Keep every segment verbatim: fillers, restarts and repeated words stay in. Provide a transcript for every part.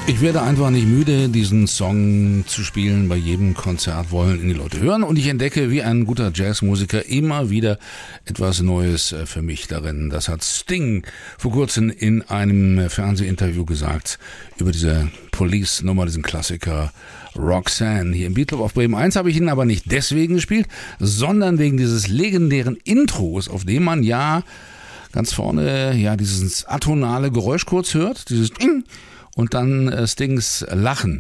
Ich werde einfach nicht müde, diesen Song zu spielen. Bei jedem Konzert wollen ihn die Leute hören. Und ich entdecke wie ein guter Jazzmusiker immer wieder etwas Neues für mich darin. Das hat Sting vor kurzem in einem Fernsehinterview gesagt über diese Police-Nummer, diesen Klassiker Roxanne. Hier im Beat Club auf Bremen eins habe ich ihn aber nicht deswegen gespielt, sondern wegen dieses legendären Intros, auf dem man ja ganz vorne ja dieses atonale Geräusch kurz hört, dieses Ding. Und dann äh, Stings Lachen.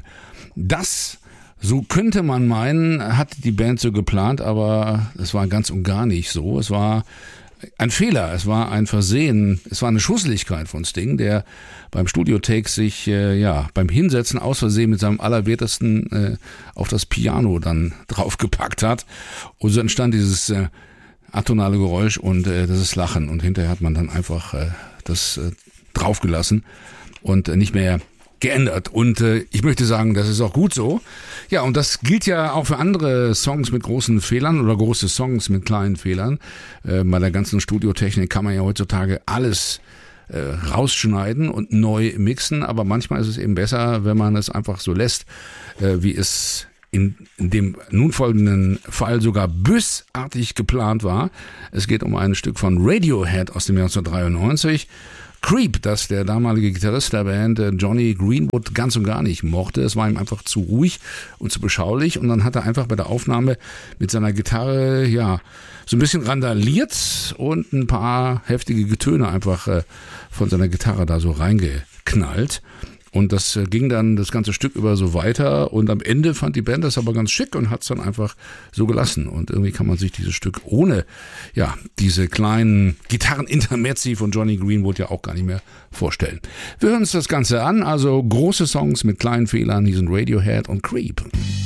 Das, so könnte man meinen, hat die Band so geplant, aber es war ganz und gar nicht so. Es war ein Fehler, es war ein Versehen, es war eine Schusseligkeit von Sting, der beim Studio-Take sich äh, ja beim Hinsetzen aus Versehen mit seinem Allerwertesten äh, auf das Piano dann draufgepackt hat. Und so entstand dieses äh, atonale Geräusch und äh, das ist Lachen. Und hinterher hat man dann einfach äh, das äh, draufgelassen und nicht mehr geändert. Und äh, ich möchte sagen, das ist auch gut so. Ja, und das gilt ja auch für andere Songs mit großen Fehlern oder große Songs mit kleinen Fehlern. Äh, bei der ganzen Studiotechnik kann man ja heutzutage alles äh, rausschneiden und neu mixen, aber manchmal ist es eben besser, wenn man es einfach so lässt, äh, wie es in dem nun folgenden Fall sogar bösartig geplant war. Es geht um ein Stück von Radiohead aus dem Jahr neunzehnhundertdreiundneunzig. Creep, das der damalige Gitarrist der Band Johnny Greenwood ganz und gar nicht mochte. Es war ihm einfach zu ruhig und zu beschaulich und dann hat er einfach bei der Aufnahme mit seiner Gitarre ja so ein bisschen randaliert und ein paar heftige Getöne einfach äh, von seiner Gitarre da so reingeknallt. Und das äh, ging dann das ganze Stück über so weiter und am Ende fand die Band das aber ganz schick und hat es dann einfach so gelassen. Und irgendwie kann man sich dieses Stück ohne ja diese kleinen Gitarren-Intermezzi von Johnny Greenwood ja auch gar nicht mehr vorstellen. Wir hören uns das Ganze an, also große Songs mit kleinen Fehlern, hier sind Radiohead und Creep.